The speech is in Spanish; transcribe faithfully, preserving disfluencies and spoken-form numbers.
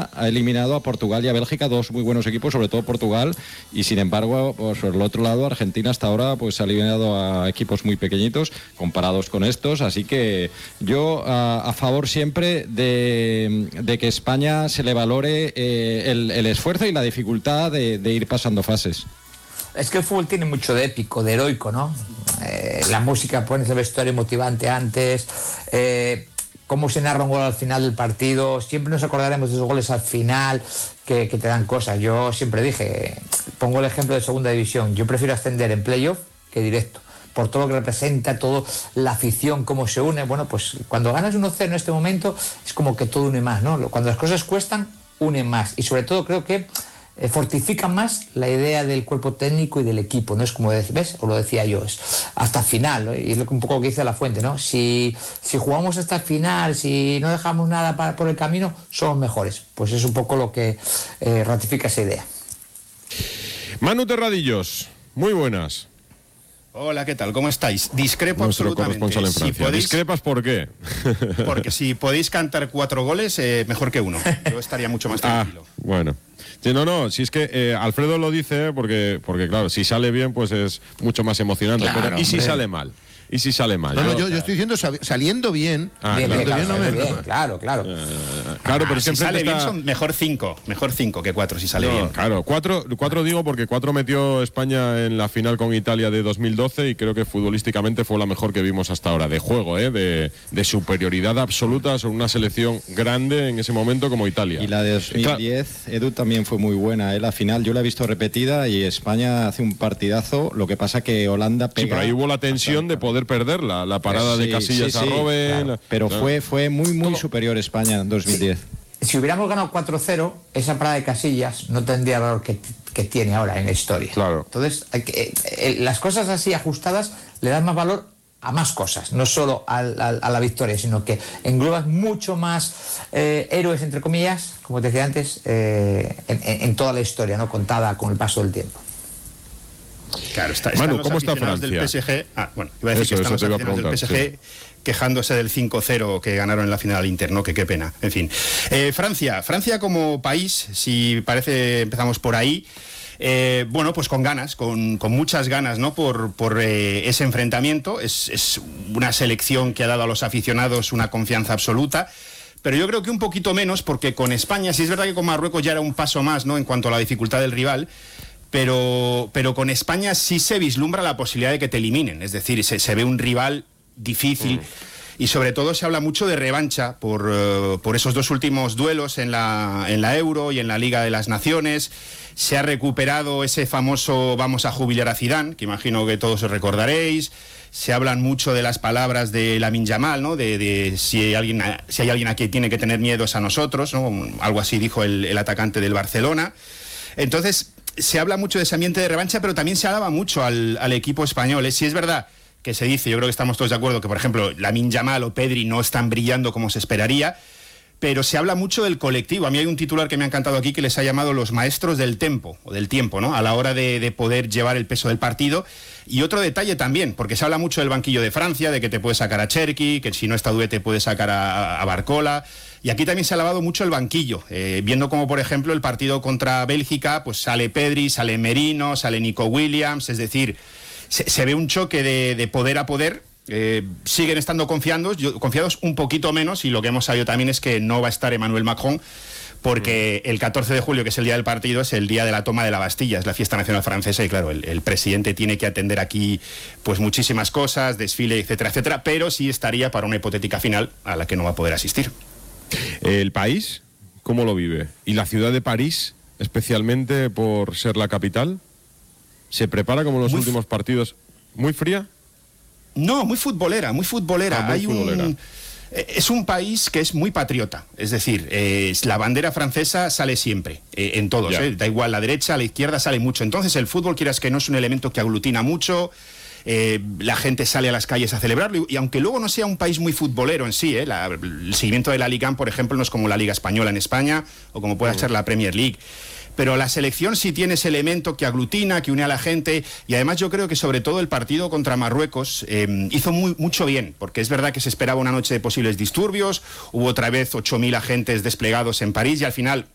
España ha eliminado a Portugal y a Bélgica, dos muy buenos equipos, sobre todo Portugal, y sin embargo, pues, por el otro lado, Argentina hasta ahora pues ha eliminado a equipos muy pequeñitos comparados con estos, así que yo a, a favor siempre de, de que España se le valore eh, el, el esfuerzo y la dificultad de, de ir pasando fases. Es que el fútbol tiene mucho de épico, de heroico, ¿no? Eh, la música, pones el vestuario motivante antes, eh, cómo se narra un gol al final del partido, siempre nos acordaremos de esos goles al final que, que te dan cosas. Yo siempre dije, pongo el ejemplo de segunda división, yo prefiero ascender en playoff que directo, por todo lo que representa, toda la afición, cómo se une. Bueno, pues cuando ganas uno cero en este momento es como que todo une más, ¿no? Cuando las cosas cuestan, unen más, y sobre todo creo que Eh, fortifica más la idea del cuerpo técnico y del equipo, ¿no? Es como, ¿ves? Os lo decía yo, es hasta el final, ¿no? Y es un poco lo que dice La Fuente, ¿no? Si, si jugamos hasta el final, si no dejamos nada para, por el camino, somos mejores. Pues es un poco lo que eh, ratifica esa idea. Manu Terradillos, muy buenas. Hola, ¿qué tal? ¿Cómo estáis? Discrepo Nuestro absolutamente. corresponsal en Francia. Si podéis, ¿Discrepas por qué? Porque si podéis cantar cuatro goles, eh, mejor que uno. Yo estaría mucho más tranquilo. Ah, bueno. Sí, no, no, si es que eh, Alfredo lo dice porque, porque, claro, si sale bien, pues es mucho más emocionante. Claro, pero, ¿y si hombre. sale mal? ¿Y si sale mal? No, no, yo, yo, yo estoy diciendo sali- saliendo bien. Ah, bien, claro. bien, claro, no me- bien, claro, claro. Eh, claro, pero Ah, es que si sale enfrente bien está- son mejor cinco. Mejor cinco que cuatro si sale No, bien. claro, cuatro, cuatro digo porque cuatro metió España en la final con Italia de dos mil doce y creo que futbolísticamente fue la mejor que vimos hasta ahora, de juego, ¿eh? de, de superioridad absoluta sobre una selección grande en ese momento como Italia. Y la de dos mil diez, Edu, también fue muy buena, ¿eh? La final yo la he visto repetida y España hace un partidazo, lo que pasa que Holanda pega... Sí, pero ahí hubo la tensión de poder perderla, la parada Sí, de Casillas sí, sí, a Robben. claro. la- Pero claro. fue, fue muy, muy superior España en dos mil diez. Si hubiéramos ganado cuatro cero, esa parada de Casillas no tendría el valor que, que tiene ahora en la historia. Claro. Entonces, hay que, eh, eh, las cosas así ajustadas le dan más valor a más cosas, no solo al, al, a la victoria, sino que englobas mucho más eh, héroes, entre comillas, como te decía antes, eh, en, en, en toda la historia, ¿no? Contada con el paso del tiempo. Claro, está, Manu, están los ¿cómo está aficionados Francia? del P S G. Ah, bueno, iba a decir Eso, que están eso los te iba a aficionados del P S G preguntar, quejándose del cinco cero que ganaron en la final al Inter, ¿no? Que qué pena. En fin. Eh, Francia. Francia como país, si parece, empezamos por ahí. Eh, bueno, pues con ganas, con, con muchas ganas, ¿no? Por, por eh, ese enfrentamiento. Es, es una selección que ha dado a los aficionados una confianza absoluta. Pero yo creo que un poquito menos, porque con España, sí es verdad que con Marruecos ya era un paso más, ¿no? En cuanto a la dificultad del rival. Pero, pero con España sí se vislumbra la posibilidad de que te eliminen. Es decir, se, se ve un rival difícil. Mm. Y sobre todo se habla mucho de revancha por, uh, por esos dos últimos duelos en la, en la Euro y en la Liga de las Naciones. Se ha recuperado ese famoso vamos a jubilar a Zidane, que imagino que todos os recordaréis. Se hablan mucho de las palabras de Lamine Yamal, ¿no? De, de si hay alguien, si hay alguien a quien tiene que tener miedo es a nosotros, ¿no? Algo así dijo el, el atacante del Barcelona. Entonces, se habla mucho de ese ambiente de revancha, pero también se alaba mucho al, al equipo español. ¿eh? Si es verdad que se dice, yo creo que estamos todos de acuerdo, que por ejemplo Lamine Yamal o Pedri no están brillando como se esperaría, pero se habla mucho del colectivo. A mí hay un titular que me ha encantado aquí que les ha llamado los maestros del tempo, o del tiempo, ¿no? A la hora de, de poder llevar el peso del partido. Y otro detalle también, porque se habla mucho del banquillo de Francia, de que te puede sacar a Cherki, que si no está Doué te puede sacar a, a Barcola. Y aquí también se ha alabado mucho el banquillo, eh, viendo como por ejemplo el partido contra Bélgica, pues sale Pedri, sale Merino, sale Nico Williams, es decir, se, se ve un choque de, de poder a poder. Eh, siguen estando confiados, yo, confiados un poquito menos, y lo que hemos sabido también es que no va a estar Emmanuel Macron, porque el catorce de julio, que es el día del partido, es el día de la toma de la Bastilla, es la fiesta nacional francesa, y claro, el, el presidente tiene que atender aquí pues muchísimas cosas, desfile, etcétera, etcétera, pero sí estaría para una hipotética final a la que no va a poder asistir. ¿El país cómo lo vive? ¿Y la ciudad de París, especialmente por ser la capital? ¿Se prepara como los Muy últimos partidos? ¿Muy fría? No, muy futbolera, muy futbolera. Ah, muy Hay futbolera. un... Es un país que es muy patriota, es decir, eh, la bandera francesa sale siempre, eh, en todos, eh, da igual la derecha, la izquierda, sale mucho. Entonces el fútbol, quieras que no, es un elemento que aglutina mucho, eh, la gente sale a las calles a celebrarlo, y, y aunque luego no sea un país muy futbolero en sí, eh, la, el seguimiento de la Liga, por ejemplo, no es como la Liga Española en España, o como puede ser la Premier League. Pero la selección sí tiene ese elemento que aglutina, que une a la gente, y además yo creo que sobre todo el partido contra Marruecos eh, hizo muy, mucho bien, porque es verdad que se esperaba una noche de posibles disturbios, hubo otra vez ocho mil agentes desplegados en París, y al final